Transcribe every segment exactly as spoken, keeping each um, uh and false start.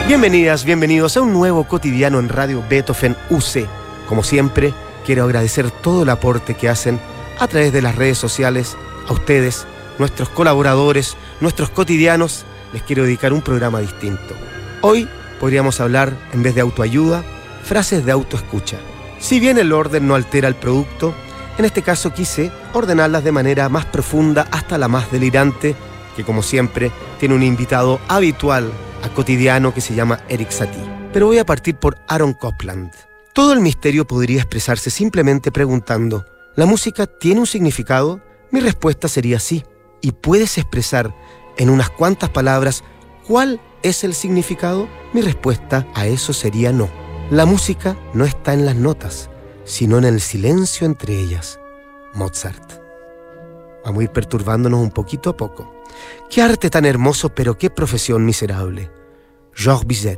Bienvenidas, bienvenidos a un nuevo cotidiano en Radio Beethoven U C. Como siempre, quiero agradecer todo el aporte que hacen a través de las redes sociales. A ustedes, nuestros colaboradores, nuestros cotidianos, les quiero dedicar un programa distinto. Hoy podríamos hablar, en vez de autoayuda, frases de autoescucha. Si bien el orden no altera el producto, en este caso quise ordenarlas de manera más profunda hasta la más delirante, que como siempre tiene un invitado habitual a cotidiano que se llama Erik Satie. Pero voy a partir por Aaron Copland. Todo el misterio podría expresarse simplemente preguntando, ¿la música tiene un significado? Mi respuesta sería sí. ¿Y puedes expresar en unas cuantas palabras cuál es el significado? Mi respuesta a eso sería no. La música no está en las notas, sino en el silencio entre ellas. Mozart. Vamos a ir perturbándonos un poquito a poco. Qué arte tan hermoso, pero qué profesión miserable. Georges Bizet.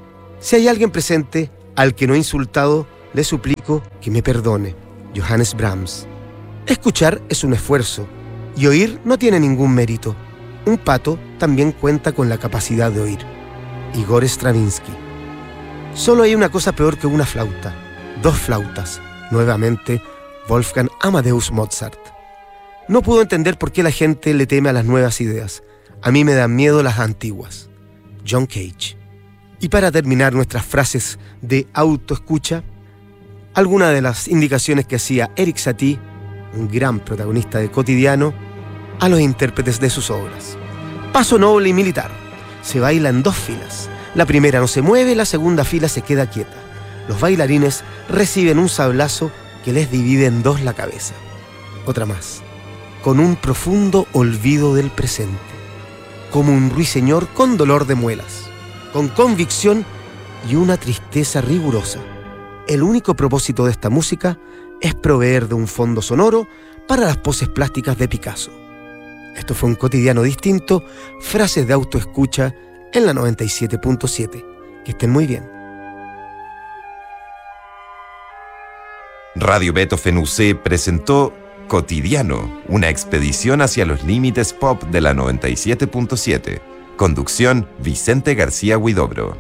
Si hay alguien presente al que no he insultado, le suplico que me perdone. Johannes Brahms. Escuchar es un esfuerzo y oír no tiene ningún mérito. Un pato también cuenta con la capacidad de oír. Igor Stravinsky. Solo hay una cosa peor que una flauta. Dos flautas. Nuevamente, Wolfgang Amadeus Mozart. No puedo entender por qué la gente le teme a las nuevas ideas. A mí me dan miedo las antiguas. John Cage. Y para terminar nuestras frases de autoescucha, alguna de las indicaciones que hacía Erik Satie, un gran protagonista de cotidiano, a los intérpretes de sus obras. Paso noble y militar. Se baila en dos filas. La primera no se mueve, la segunda fila se queda quieta. Los bailarines reciben un sablazo que les divide en dos la cabeza. Otra más. Con un profundo olvido del presente, como un ruiseñor con dolor de muelas, con convicción y una tristeza rigurosa. El único propósito de esta música es proveer de un fondo sonoro para las poses plásticas de Picasso. Esto fue un cotidiano distinto, frases de autoescucha en la noventa y siete punto siete. Que estén muy bien. Radio Beethoven U C presentó Cotidiano, una expedición hacia los límites pop de la noventa y siete punto siete. Conducción, Vicente García Huidobro.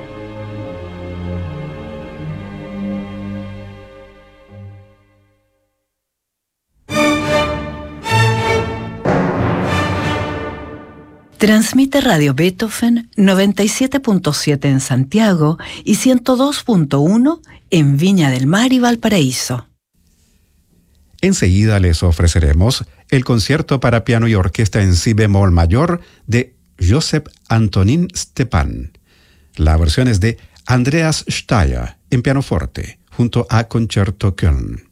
Transmite Radio Beethoven noventa y siete punto siete en Santiago y ciento dos punto uno en Viña del Mar y Valparaíso. Enseguida les ofreceremos el concierto para piano y orquesta en si bemol mayor de Joseph Antonín Stepan. La versión es de Andreas Steyer en pianoforte, junto a Concerto Köln.